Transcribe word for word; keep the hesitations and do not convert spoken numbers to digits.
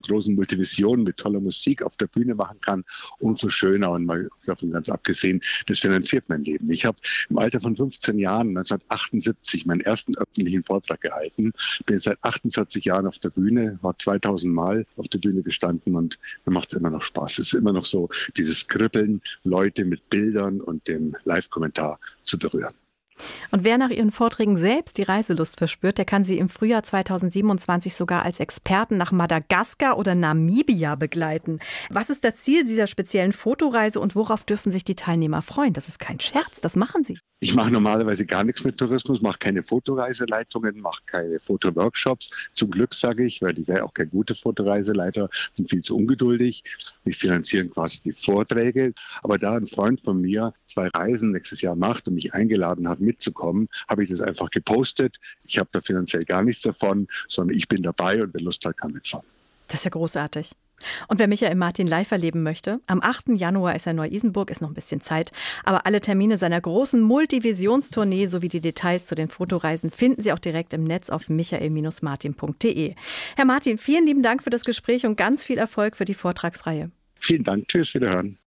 großen Multivision mit toller Musik auf der Bühne machen kann, umso schöner. Und mal davon ganz abgesehen, das finanziert mein Leben. Ich habe im Alter von fünfzehn Jahren, neunzehnhundertachtundsiebzig, meinen ersten öffentlichen Vortrag gehalten. Bin seit achtundvierzig Jahren auf der Bühne, war zweitausend Mal auf der Bühne gestanden und mir macht es immer noch Spaß. Es ist immer noch so dieses Kribbeln, Leute mit Bildern und dem Live-Kommentar zu berühren. Und wer nach Ihren Vorträgen selbst die Reiselust verspürt, der kann Sie im Frühjahr zweitausendsiebenundzwanzig sogar als Experten nach Madagaskar oder Namibia begleiten. Was ist das Ziel dieser speziellen Fotoreise und worauf dürfen sich die Teilnehmer freuen? Das ist kein Scherz, das machen Sie. Ich mache normalerweise gar nichts mit Tourismus, mache keine Fotoreiseleitungen, mache keine Fotoworkshops. Zum Glück sage ich, weil ich wäre auch kein guter Fotoreiseleiter, bin viel zu ungeduldig. Wir finanzieren quasi die Vorträge. Aber da ein Freund von mir zwei Reisen nächstes Jahr macht und mich eingeladen hat, mitzukommen, habe ich das einfach gepostet. Ich habe da finanziell gar nichts davon, sondern ich bin dabei und wer Lust hat, kann mitfahren. Das ist ja großartig. Und wer Michael Martin live erleben möchte, am achten Januar ist er in Neu-Isenburg, ist noch ein bisschen Zeit. Aber alle Termine seiner großen Multivisionstournee sowie die Details zu den Fotoreisen finden Sie auch direkt im Netz auf michael martin punkt de. Herr Martin, vielen lieben Dank für das Gespräch und ganz viel Erfolg für die Vortragsreihe. Vielen Dank. Tschüss, wiederhören.